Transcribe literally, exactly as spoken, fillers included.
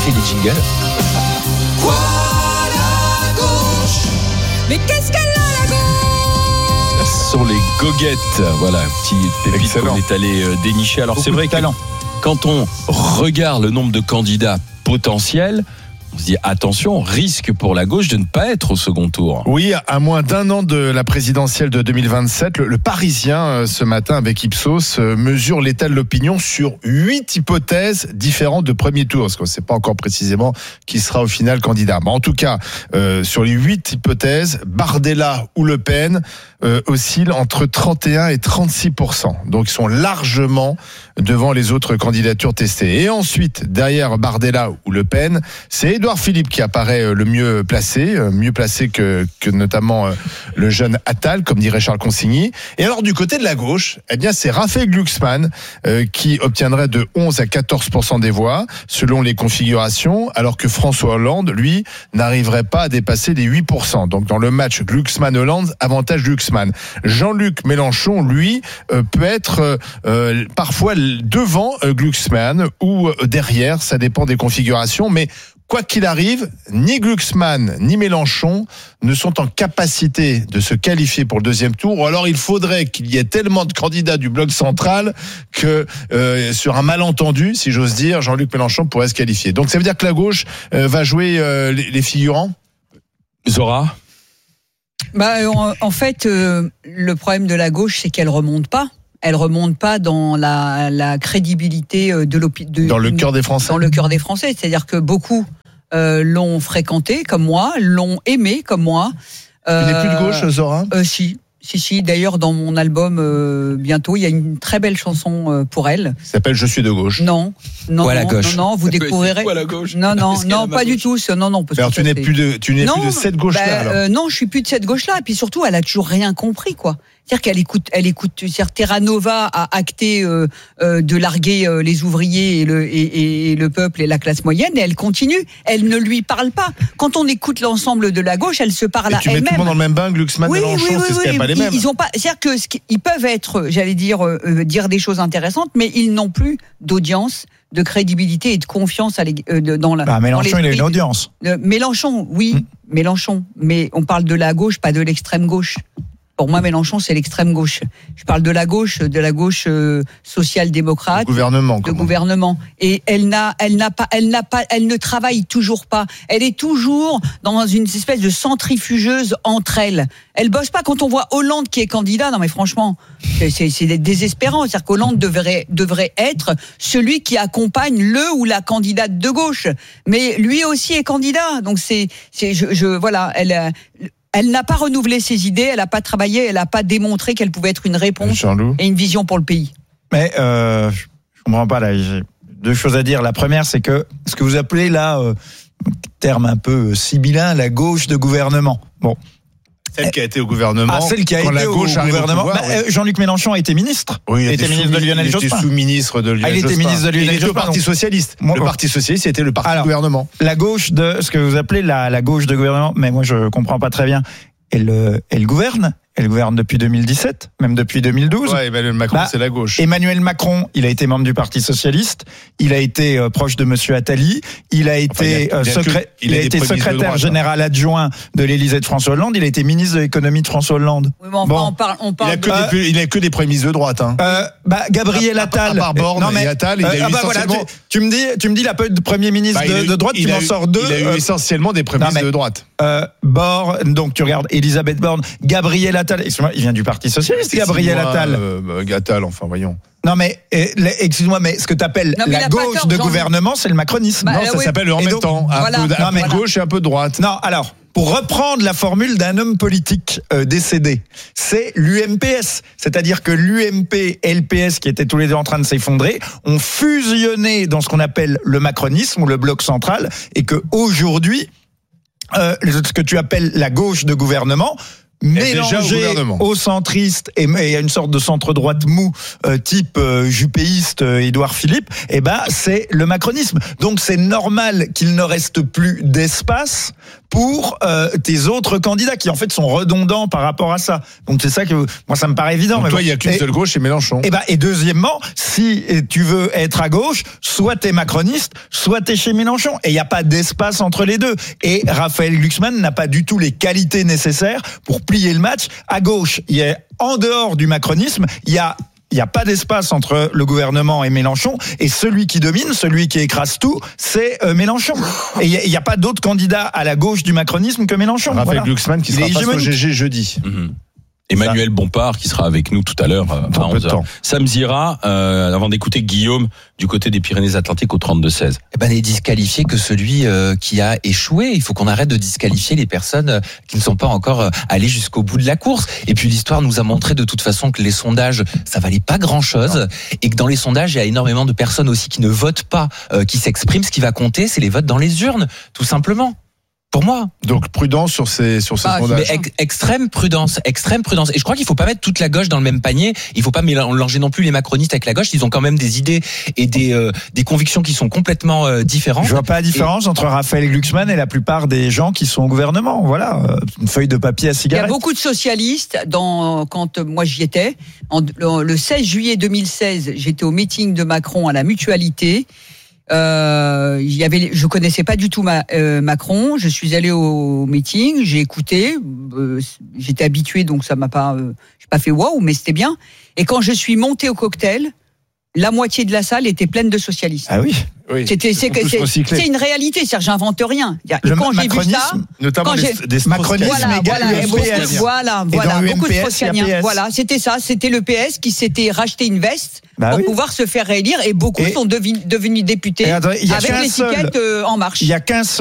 fait les jingles. Quoi la gauche? Mais qu'est-ce qu'elle a la gauche? Ce sont les goguettes. Voilà, petit pépite qu'on est allé dénicher. Alors Beaucoup c'est vrai que talent. quand on regarde le nombre de candidats potentiels, on se dit attention, risque pour la gauche de ne pas être au second tour. Oui, à moins d'un an de la présidentielle de deux mille vingt-sept, le, le Parisien, ce matin, avec Ipsos, mesure l'état de l'opinion sur huit hypothèses différentes de premier tour, parce qu'on ne sait pas encore précisément qui sera au final candidat. Mais en tout cas, euh, sur les huit hypothèses, Bardella ou Le Pen euh, oscillent entre trente et un et trente-six pour cent. Donc ils sont largement devant les autres candidatures testées. Et ensuite, derrière Bardella ou Le Pen, c'est Édouard Philippe qui apparaît le mieux placé, mieux placé que, que notamment le jeune Attal, comme dirait Charles Consigny. Et alors du côté de la gauche, eh bien c'est Raphaël Glucksmann euh, qui obtiendrait de onze à quatorze pour cent des voix, selon les configurations, alors que François Hollande, lui, n'arriverait pas à dépasser les huit pour cent. Donc dans le match Glucksmann-Hollande, avantage Glucksmann. Jean-Luc Mélenchon, lui, euh, peut être euh, parfois devant euh, Glucksmann ou euh, derrière, ça dépend des configurations, mais quoi qu'il arrive, ni Glucksmann ni Mélenchon ne sont en capacité de se qualifier pour le deuxième tour, ou alors il faudrait qu'il y ait tellement de candidats du bloc central que euh, sur un malentendu, si j'ose dire, Jean-Luc Mélenchon pourrait se qualifier. Donc ça veut dire que la gauche euh, va jouer euh, les, les figurants ? Zora ? Bah, en, en fait, euh, le problème de la gauche, c'est qu'elle remonte pas. Elle remonte pas dans la, la crédibilité de l'opinion. Dans le cœur des Français. Dans le cœur des Français. C'est-à-dire que beaucoup euh, l'ont fréquenté comme moi, l'ont aimé comme moi. Euh, tu n'es plus de gauche, Zora ? euh, Si. Si, si. D'ailleurs, dans mon album, euh, bientôt, il y a une très belle chanson euh, pour elle. Ça s'appelle Je suis de gauche. Non. Non, ou à la non, gauche. non, non, vous découvrirez. Ou à la gauche. Non, non, non, pas du tout. Non, non. Parce alors, que tu n'es plus de, tu n'es non, plus de cette gauche-là, bah, alors. Euh, non, je suis plus de cette gauche-là. Et puis surtout, elle a toujours rien compris, quoi. C'est-à-dire qu'elle écoute, elle écoute. C'est-à-dire Terra Nova a acté euh, euh, de larguer euh, les ouvriers et le et, et, et le peuple et la classe moyenne, et elle continue. Elle ne lui parle pas. Quand on écoute l'ensemble de la gauche, elle se parle et à tu mets elle-même. tout le monde dans le même bain, Glucksmann, oui, Mélenchon, oui, oui, c'est oui, ce qu'il n'y a pas les ils, mêmes. Ils ont pas. C'est-à-dire que ce ils peuvent être, j'allais dire, euh, dire des choses intéressantes, mais ils n'ont plus d'audience, de crédibilité et de confiance à les, euh, de, dans la. Bah, Mélenchon, il a une audience. De, Mélenchon, oui, hum. Mélenchon. Mais on parle de la gauche, pas de l'extrême gauche. Pour moi, Mélenchon, c'est l'extrême gauche. Je parle de la gauche, de la gauche euh, social-démocrate, le gouvernement, de gouvernement. Et elle n'a, elle n'a pas, elle n'a pas, elle ne travaille toujours pas. Elle est toujours dans une espèce de centrifugeuse entre elles. Elle bosse pas. Quand on voit Hollande qui est candidat, non mais franchement, c'est, c'est, c'est désespérant. C'est-à-dire qu'Hollande devrait, devrait être celui qui accompagne le ou la candidate de gauche. Mais lui aussi est candidat. Donc c'est, c'est, je, je voilà, elle. Elle n'a pas renouvelé ses idées, elle n'a pas travaillé, elle n'a pas démontré qu'elle pouvait être une réponse Jean-Loup. et une vision pour le pays. Mais euh, je comprends pas là. J'ai deux choses à dire. La première, c'est que ce que vous appelez là, euh, terme un peu sibyllin, la gauche de gouvernement. Bon. Celle qui a été au gouvernement. Ah, celle qui a quand été la gauche au Au gouvernement. pouvoir, bah, oui. Jean-Luc Mélenchon a été ministre. Oui, il, il était ministre de Lionel Jospin. Il était sous-ministre de Lionel ah, il était Jospin. ministre de Lionel il était Jospin. au Parti Socialiste. Moi, le Parti Socialiste, c'était le parti alors, du gouvernement. La gauche de ce que vous appelez la, la gauche de gouvernement, mais moi je comprends pas très bien. Elle, elle gouverne. Elle gouverne depuis deux mille dix-sept, même depuis deux mille douze. Ouais, Emmanuel Macron, bah, c'est la gauche. Emmanuel Macron, il a été membre du Parti Socialiste. Il a été euh, proche de Monsieur Attali. Il a été, enfin, il a, il a secré- que, il a il a été secrétaire droite, général hein. adjoint de l'Élysée de François Hollande. Il a été ministre de l'économie de François Hollande. Oui, mais enfin, bon. on parle, on parle. Il a que euh, des, il a que des premiers ministres de droite. Hein. Euh, bah, Gabriel Attal. À part Borne non, mais, et Attal, il a euh, eu ah bah essentiellement. Voilà, tu, tu me dis, tu me dis la de premier ministre bah, de, eu, de droite, tu m'en sors deux. Il a eu euh, essentiellement des premiers ministres de droite. Euh, Borne, donc tu regardes Elisabeth Borne, Gabriel Attal. Il vient du Parti Socialiste, Gabriel Attal. Euh, Attal, enfin, voyons. Non mais, euh, excuse-moi, mais ce que tu appelles la gauche tort, de gouvernement, c'est le macronisme. Bah, non, ça oui. s'appelle en et même donc, temps. Un voilà. peu, un non, mais, peu de gauche et un peu de droite. Non, alors, pour reprendre la formule d'un homme politique euh, décédé, c'est l'U M P S. C'est-à-dire que l'U M P et le P S, qui étaient tous les deux en train de s'effondrer, ont fusionné dans ce qu'on appelle le macronisme ou le bloc central, et que aujourd'hui, euh, ce que tu appelles la gauche de gouvernement, mélangé au, au centriste et, et à une sorte de centre-droite mou euh, type euh, juppéiste euh, Édouard Philippe, eh ben c'est le macronisme. Donc c'est normal qu'il ne reste plus d'espace pour euh, tes autres candidats qui en fait sont redondants par rapport à ça. Donc c'est ça que moi ça me paraît évident. Donc mais toi, bon. il y a qu'une Et- seule gauche, c'est Mélenchon. Et, bah, et deuxièmement, si tu veux être à gauche, soit t'es macroniste, soit t'es chez Mélenchon. Et il n'y a pas d'espace entre les deux. Et Raphaël Glucksmann n'a pas du tout les qualités nécessaires pour plier le match. À gauche, il y a, en dehors du macronisme, il y a il n'y a pas d'espace entre le gouvernement et Mélenchon. Et celui qui domine, celui qui écrase tout, c'est euh, Mélenchon. Et il n'y a, a pas d'autre candidat à la gauche du macronisme que Mélenchon. Raphaël Voilà. Glucksmann qui Il sera est face au hégémonique. G G jeudi. Mmh. Emmanuel Bompard qui sera avec nous tout à l'heure euh, Dans à peu de onze heures. temps. Sam Zira, euh, avant d'écouter Guillaume du côté des Pyrénées-Atlantiques au trente-deux seize. Eh ben, n'est disqualifié que celui euh, qui a échoué. Il faut qu'on arrête de disqualifier les personnes euh, qui ne sont pas encore euh, allées jusqu'au bout de la course. Et puis l'histoire nous a montré de toute façon que les sondages, ça valait pas grand-chose, et que dans les sondages, il y a énormément de personnes aussi qui ne votent pas, euh, qui s'expriment. Ce qui va compter, c'est les votes dans les urnes, tout simplement. Pour moi. Donc prudence sur ces sur ces Bah, Mais sondages. ex- extrême prudence, extrême prudence. Et je crois qu'il faut pas mettre toute la gauche dans le même panier. Il faut pas mélanger non plus les macronistes avec la gauche. Ils ont quand même des idées et des euh, des convictions qui sont complètement euh, différentes. Je vois pas la différence entre Raphaël Glucksmann et la plupart des gens qui sont au gouvernement. Voilà, euh, une feuille de papier à Il y a cigarette. beaucoup de socialistes dans, quand euh, moi j'y étais. En, le, le seize juillet deux mille seize, j'étais au meeting de Macron à la Mutualité. Euh, il y avait, je connaissais pas du tout ma, euh, Macron. Je suis allé au meeting, j'ai écouté. Euh, j'étais habitué, donc ça m'a pas, euh, j'ai pas fait waouh, mais c'était bien. Et quand je suis monté au cocktail, la moitié de la salle était pleine de socialistes. Ah oui. Oui. C'était, c'est, Ils sont tous c'est, recyclés. c'est une réalité, c'est-à-dire j'invente rien. Et Le quand j'ai vu ça, macronisme, Notamment quand des, j'ai- des macronisme voilà, égale voilà, et U M beaucoup- P S. voilà, Et voilà, dans beaucoup de U M P S, il y a Strauss-Kahniens. P S. Voilà, c'était ça, c'était le P S qui s'était racheté une veste Bah pour oui. pouvoir se faire réélire, et beaucoup Et- sont devi- devenus députés Et attends, il y a avec qu'un l'étiquette seul- euh, En Marche. Il y a qu'un seul